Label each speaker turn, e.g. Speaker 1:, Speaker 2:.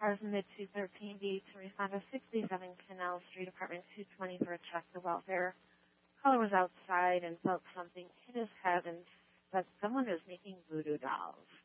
Speaker 1: cars in mid-213B to respond to 67 Canal Street, apartment 220 for a check to welfare. Caller was outside and felt something hit his head and said someone is making voodoo dolls.